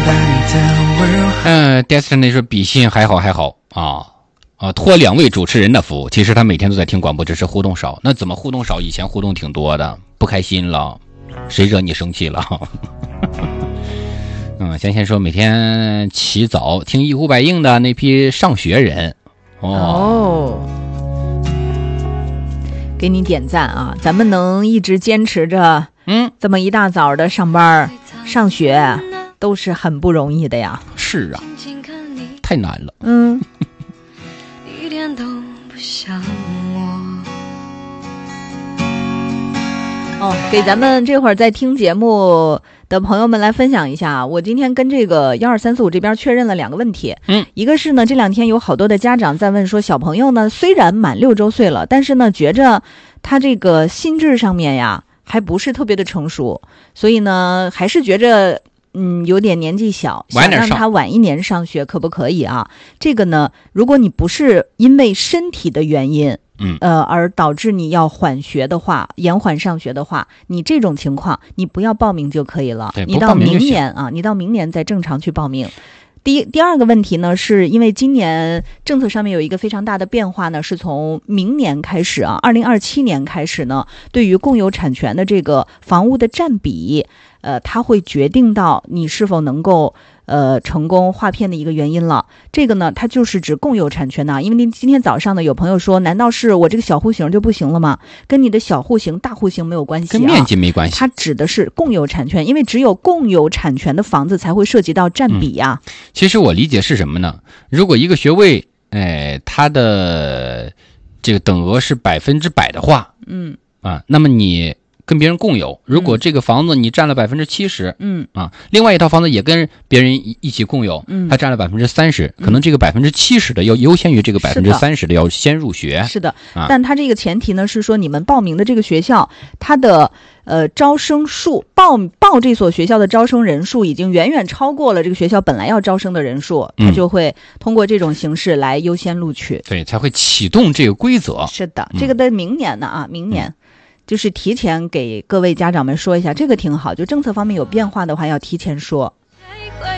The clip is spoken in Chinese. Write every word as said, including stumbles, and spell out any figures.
嗯 ，Destiny 说比心还好还好啊啊，托两位主持人的福。其实他每天都在听广播，只是互动少。那怎么互动少？以前互动挺多的，不开心了，谁惹你生气了？嗯，先先说每天起早听一呼百应的那批上学人哦。 哦，给你点赞啊！咱们能一直坚持着， 嗯， 这么一大早的上班上学，都是很不容易的呀。 是啊，太难了。 嗯。 一点都不像我。 哦，给咱们这会儿在听节目的朋友们来分享一下，我今天跟这个一二三四五这边确认了两个问题。 嗯， 一个是呢，这两天有好多的家长在问说，小朋友呢虽然满六周岁了，但是呢觉着他这个心智上面呀还不是特别的成熟，所以呢还是觉着嗯有点年纪小，想让他晚一年上学可不可以啊？这个呢，如果你不是因为身体的原因。 嗯， 呃，而导致你要缓学的话，延缓上学的话，你这种情况，你不要报名就可以了。 对， 你到明年啊，你到明年再正常去报名。第一、第二个问题呢，是因为今年政策上面有一个非常大的变化呢，是从明年开始啊，二零二七年开始呢，对于共有产权的这个房屋的占比，呃，它会决定到你是否能够。呃，成功划片的一个原因了。这个呢，它就是指共有产权的。因为今天早上呢，有朋友说，难道是我这个小户型就不行了吗？跟你的小户型、大户型没有关系、啊， 跟面积没关系。 它指的是共有产权，因为只有共有产权的房子才会涉及到占比呀、啊嗯。其实我理解是什么呢？如果一个学位，哎，它的这个等额是百分之百的话， 嗯啊，那么你。跟别人共有，如果这个房子你占了百分之七十， 嗯啊，另外一套房子也跟别人一起共有， 嗯， 他占了百分之三十，可能这个百分之七十的要优先于这个百分之三十的要先入学。 是的， 啊、 但他这个前提呢是说，你们报名的这个学校，它的呃招生数报报这所学校的招生人数已经远远超过了这个学校本来要招生的人数，他就会通过这种形式来优先录取， 嗯、对，才会启动这个规则。 是的，这个在明年呢啊，明年。嗯就是提前给各位家长们说一下，这个挺好。就政策方面有变化的话，要提前说。